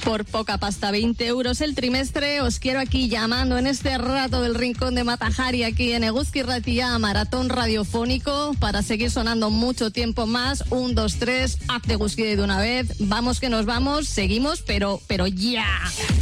Por poca pasta, 20 euros el trimestre. Os quiero aquí llamando en este rato del Rincón de Matajari, aquí en Eguzki Ratia, maratón radiofónico, para seguir sonando mucho tiempo más. 1, 2, 3, haz de Eguzki de una vez. Vamos que nos vamos, seguimos, pero ya.